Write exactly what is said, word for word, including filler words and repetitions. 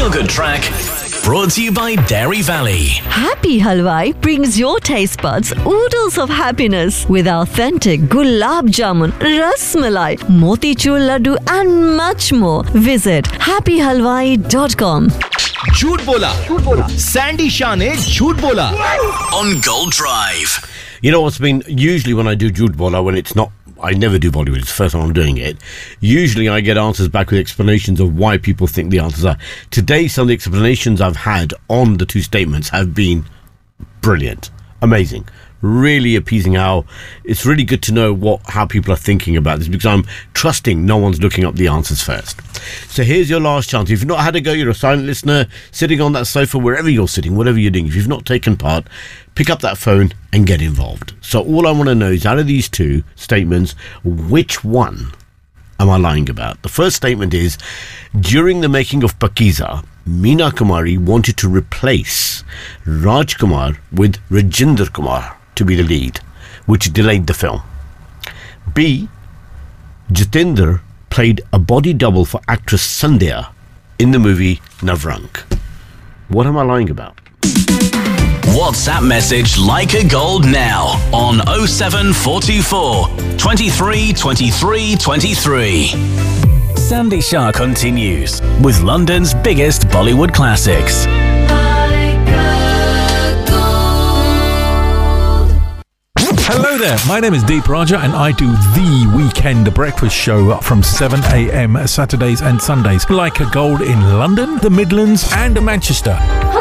Feel Good Track, brought to you by Dairy Valley. Happy Halwai brings your taste buds oodles of happiness with authentic gulab jamun, ras malai, motichur laddu and much more. Visit happy halwai dot com. झूठ बोला Sandy Shah ने झूठ बोला on Gold Drive. You know what's been, usually when I do Jhoot Bola, when it's not, I never do Bollywood, it's the first time I'm doing it, usually I get answers back with explanations of why people think the answers are. Today, some of the explanations I've had on the two statements have been brilliant, amazing, really appeasing. How it's really good to know what how people are thinking about this, because I'm trusting no one's looking up the answers first. So here's your last chance. If you've not had a go, you're a silent listener sitting on that sofa, wherever you're sitting, whatever you're doing, if you've not taken part, pick up that phone and get involved. So all I want to know is, out of these two statements, which one am I lying about? The first statement is, during the making of Pakiza, Meena Kumari wanted to replace Raj Kumar with Rajinder Kumar to be the lead, which delayed the film. B. Jitendra played a body double for actress Sandhya in the movie Navrang. What am I lying about? WhatsApp message Like a Gold now on oh seven four two four, twenty-three, twenty-three, twenty-three. Sandy Shah continues with London's biggest Bollywood classics. Hello there, my name is Deep Raja and I do the Weekend Breakfast Show from seven a.m. Saturdays and Sundays. Like a Gold in London, the Midlands and Manchester.